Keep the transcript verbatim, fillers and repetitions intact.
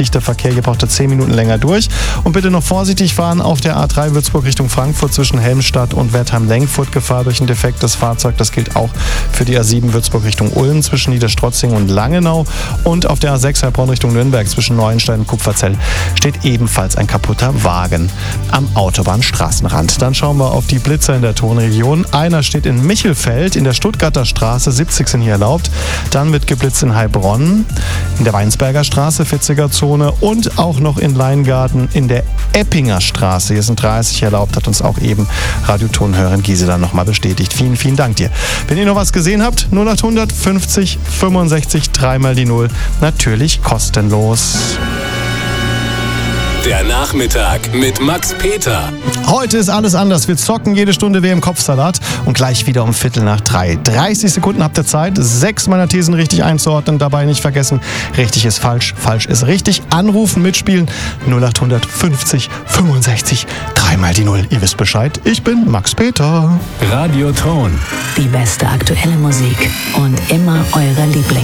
dichter Verkehr. Ihr braucht zehn Minuten länger durch. Und bitte noch vorsichtig fahren auf der A drei Würzburg Richtung Frankfurt zwischen Helmstadt und Wertheim-Lengfurt. Gefahr durch ein defektes Fahrzeug. Das gilt auch für die A sieben Würzburg Richtung Ulm zwischen Niederstrotzing und Langenau. Und auf der A sechs Heilbronn Richtung Nürnberg zwischen Neuenstein und Kupferzell steht ebenfalls ein kaputter Wagen am Autobahnstraßenrand. Dann schauen wir auf die Blitzer in der Tonregion. Einer steht in Michelfeld in der Stuttgarter Straße, siebzig sind hier erlaubt. Dann wird geblitzt in Heilbronn, in der Weinsberger Straße, vierziger Zone und auch noch in Leingarten in der Eppinger Straße. Hier sind dreißig erlaubt, hat uns auch eben Radiotonhörerin Gisela nochmal bestätigt. Vielen, vielen Dank dir. Wenn ihr noch was gesehen habt, null acht hundert fünfzig fünfundsechzig, dreimal die Null. Natürlich kostenlos. Der Nachmittag mit Max Peter. Heute ist alles anders. Wir zocken jede Stunde wie im Kopfsalat und gleich wieder um Viertel nach drei. dreißig Sekunden habt ihr Zeit, sechs meiner Thesen richtig einzuordnen. Dabei nicht vergessen, richtig ist falsch, falsch ist richtig. Anrufen, mitspielen, null acht hundert fünfzig fünfundsechzig, dreimal die Null. Ihr wisst Bescheid, ich bin Max Peter. Radioton. Die beste aktuelle Musik und immer eure Lieblinge.